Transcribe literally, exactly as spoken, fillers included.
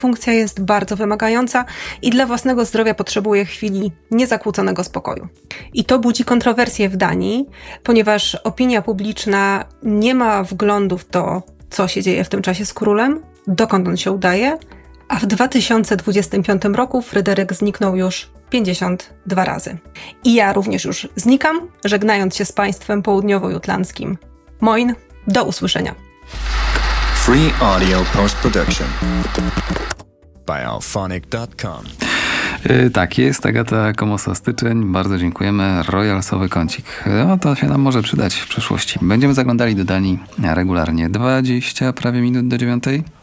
funkcja jest bardzo wymagająca i dla własnego zdrowia potrzebuje chwili niezakłóconego spokoju. I to budzi kontrowersje w Danii, ponieważ opinia publiczna nie ma wglądu w to, co się dzieje w tym czasie z królem, dokąd on się udaje, a w dwa tysiące dwudziestym piątym roku Fryderyk zniknął już pięćdziesiąt dwa razy. I ja również już znikam, żegnając się z państwem południowo-jutlandzkim. Moin, do usłyszenia. Free Audio Post-Production by auphonic dot com. Yy, tak jest, Agata Komosa-Styczeń. Bardzo dziękujemy. Royalsowy kącik. No, to się nam może przydać w przyszłości. Będziemy zaglądali do Danii regularnie. dwadzieścia prawie minut do dziewiątej.